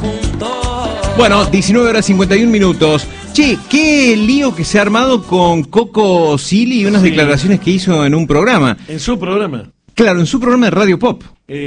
Bueno, 19 horas 51 minutos. Che, qué lío que se ha armado con Coco Silly y unas declaraciones que hizo en un programa. ¿En su programa? Claro, en su programa de Radio Pop.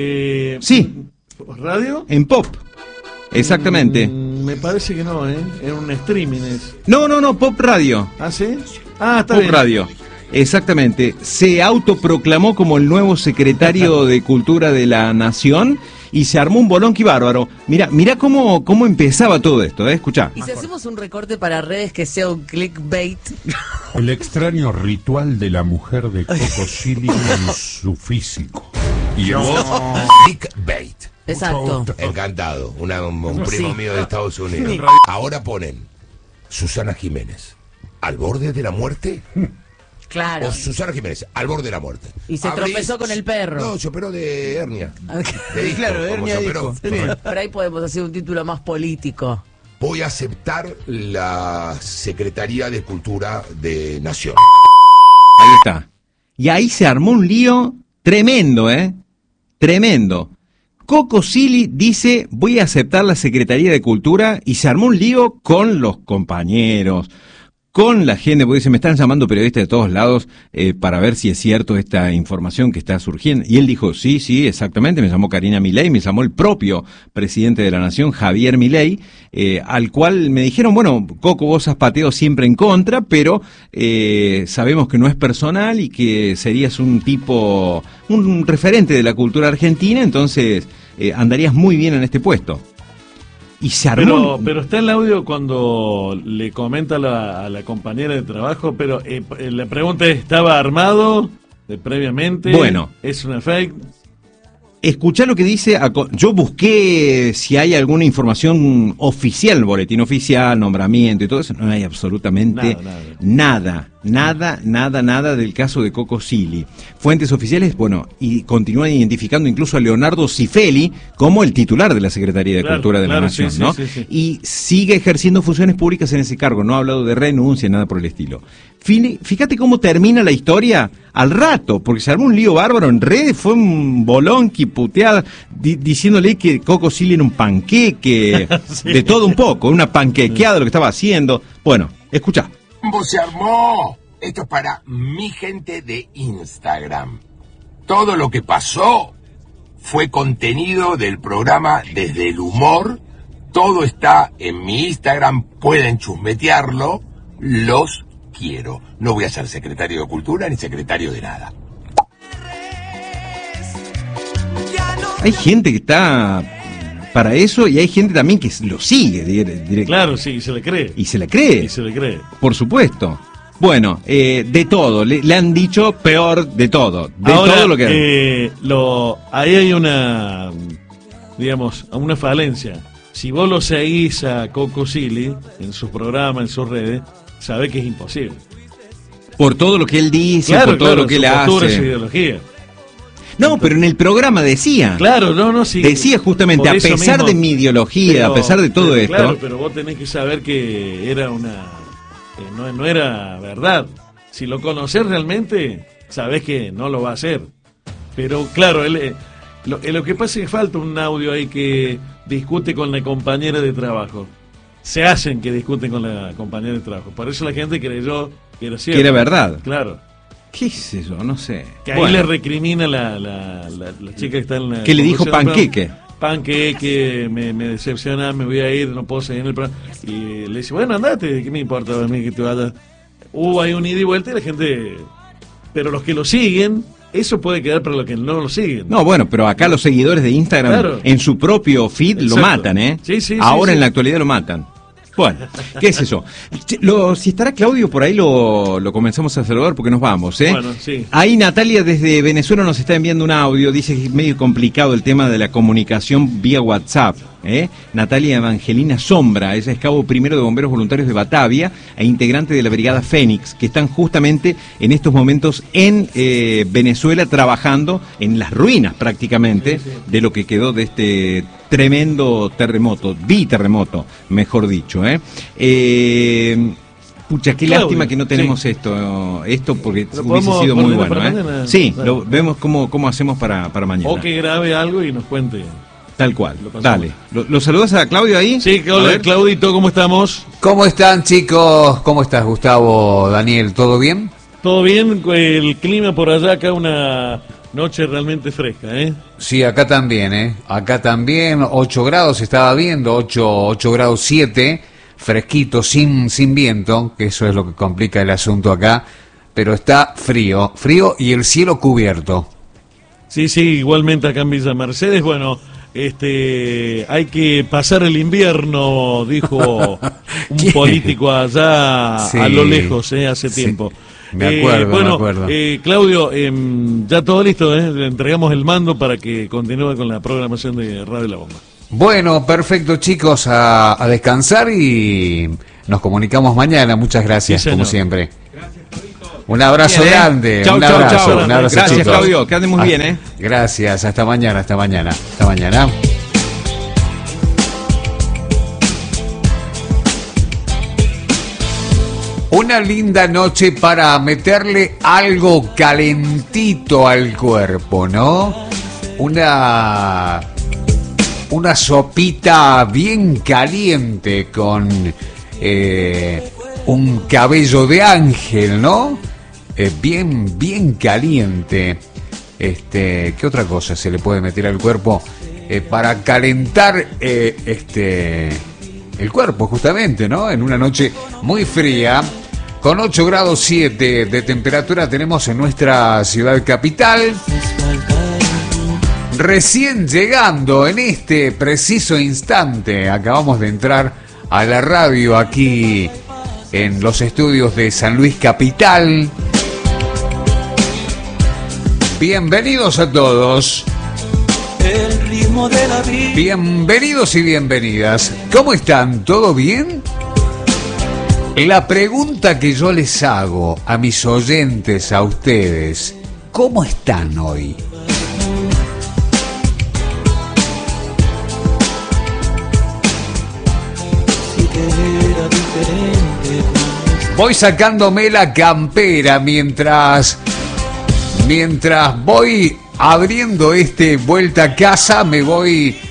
Sí. ¿Radio? En Pop. Exactamente. Me parece que no, ¿eh? En un streaming es. No, Pop Radio. ¿Ah, sí? Ah, está Pop bien. Radio. Exactamente. Se autoproclamó como el nuevo secretario de Cultura de la Nación y se armó un bolonqui bárbaro. Mirá cómo empezaba todo esto, escuchá. Y si hacemos un recorte para redes que sea un clickbait. El extraño ritual de la mujer de Coco Silly en su físico. Y vos, clickbait. Exacto. Encantado. Un primo mío de Estados Unidos. Ahora ponen Susana Jiménez al borde de la muerte. Claro. O Susana Jiménez al borde de la muerte. Y se tropezó con el perro. No, se operó de hernia. De disco, Claro, como hernia se de operó. disco. Pero ahí podemos hacer un título más político. Voy a aceptar la Secretaría de Cultura de Nación. Ahí está. Y ahí se armó un lío tremendo, Tremendo. Coco Silly dice, voy a aceptar la Secretaría de Cultura, y se armó un lío con los compañeros, con la gente, porque dice, me están llamando periodistas de todos lados para ver si es cierto esta información que está surgiendo. Y él dijo, sí, exactamente, me llamó Karina Milei, me llamó el propio presidente de la Nación, Javier Milei, al cual me dijeron, bueno, Coco, vos has pateado siempre en contra, pero sabemos que no es personal y que serías un tipo, un referente de la cultura argentina, entonces andarías muy bien en este puesto. Y se armó. Pero está el audio cuando le comenta a la compañera de trabajo, pero la pregunta es, ¿estaba armado previamente? Bueno. ¿Es una fake? Escuchá lo que dice, yo busqué si hay alguna información oficial, boletín oficial, nombramiento y todo eso, no hay absolutamente nada del caso de Coco Silly. Fuentes oficiales, bueno, y continúan identificando incluso a Leonardo Cifelli como el titular de la Secretaría de Cultura de la Nación, sí, ¿no? Sí. Y sigue ejerciendo funciones públicas en ese cargo, no ha hablado de renuncia, nada por el estilo. Fíjate cómo termina la historia al rato, porque se armó un lío bárbaro en redes, fue un bolonqui puteada, diciéndole que Coco Silly era un panqueque, de todo un poco, una panquequeada de lo que estaba haciendo. Bueno, escuchá. Se armó. Esto es para mi gente de Instagram. Todo lo que pasó fue contenido del programa Desde el Humor. Todo está en mi Instagram, pueden chusmetearlo. Los quiero. No voy a ser secretario de Cultura ni secretario de nada. Hay gente que está para eso y hay gente también que lo sigue directamente. Claro, sí, se le cree. Y se le cree. Y se le cree. Por supuesto. Bueno, de todo, le han dicho peor de todo. De ahora, todo lo que... ahí hay una, digamos, una falencia. Si vos lo seguís a Coco Silly en sus programas, en sus redes, sabés que es imposible. Por todo lo que él dice, Claro, por todo lo que su él postura, hace. su ideología. No, pero en el programa decía. Claro, sí. Decía justamente, Por a eso pesar mismo, de mi ideología, a pesar de todo esto. Claro, pero vos tenés que saber que era no era verdad. Si lo conocés realmente, sabés que no lo va a hacer. Pero claro, lo que pasa es que falta un audio ahí que discute con la compañera de trabajo. Se hacen que discuten con la compañera de trabajo. Por eso la gente creyó que era cierto. Que era verdad. Claro. ¿Qué es eso? No sé. Que ahí le recrimina la chica que está en la... Que le dijo panqueque. Panqueque, me decepciona, me voy a ir, no puedo seguir en el programa. Y le dice, bueno, andate, ¿qué me importa a mí que te vayas? Hay un ida y vuelta y la gente... Pero los que lo siguen, eso puede quedar para los que no lo siguen. No, bueno, pero acá los seguidores de Instagram, claro, en su propio feed, exacto, lo matan, ¿eh? Sí, ahora sí. En la actualidad lo matan. Bueno, ¿qué es eso? Si estará Claudio por ahí, lo comenzamos a saludar porque nos vamos, ¿eh? Bueno, sí. Ahí Natalia desde Venezuela nos está enviando un audio, dice que es medio complicado el tema de la comunicación vía WhatsApp, ¿eh? Natalia Evangelina Sombra, ella es cabo primero de bomberos voluntarios de Batavia e integrante de la Brigada Fénix, que están justamente en estos momentos en Venezuela trabajando en las ruinas prácticamente de lo que quedó de este tremendo terremoto, biterremoto, mejor dicho, ¿eh? Pucha, qué Claudio, lástima que no tenemos esto porque hubiese sido muy bueno, ¿eh? Sí, lo vemos cómo hacemos para mañana. O que grabe algo y nos cuente. Tal cual. Lo pasamos. Dale. ¿Lo saludas a Claudio ahí? Sí, A hola ver. Claudito, ¿cómo estamos? ¿Cómo están, chicos? ¿Cómo estás, Gustavo, Daniel? ¿Todo bien? ¿Todo bien? El clima por allá, acá una noche realmente fresca, ¿eh? Sí, acá también, ¿eh? Acá también, 8 grados estaba viendo, 8 grados 7, fresquito, sin viento, que eso es lo que complica el asunto acá, pero está frío y el cielo cubierto. Sí, igualmente acá en Villa Mercedes, bueno, hay que pasar el invierno, dijo un ¿Quién? político allá Sí, a lo lejos, hace sí. tiempo. Me acuerdo, bueno, me acuerdo. Claudio, ya todo listo, le entregamos el mando para que continúe con la programación de Radio La Bomba. Bueno, perfecto, chicos, a descansar y nos comunicamos mañana. Muchas gracias, Sí, como señor. siempre. Un abrazo Bien, grande, Chau, un chau, abrazo, chau. un abrazo, Gracias, chicos. Claudio, que anden muy bien, ¿eh? Gracias, hasta mañana, hasta mañana, hasta mañana. Una linda noche para meterle algo calentito al cuerpo, ¿no? Una sopita bien caliente con un cabello de ángel, ¿no? Bien caliente. ¿Qué otra cosa se le puede meter al cuerpo para calentar el cuerpo, justamente, ¿no? En una noche muy fría, con 8 grados 7 de temperatura tenemos en nuestra ciudad capital. Recién llegando en este preciso instante, acabamos de entrar a la radio aquí en los estudios de San Luis Capital. Bienvenidos a todos. El ritmo de la vida. Bienvenidos y bienvenidas. ¿Cómo están? ¿Todo bien? La pregunta que yo les hago a mis oyentes, a ustedes, ¿cómo están hoy? Si que era diferente. Voy sacándome la campera mientras voy abriendo vuelta a casa, me voy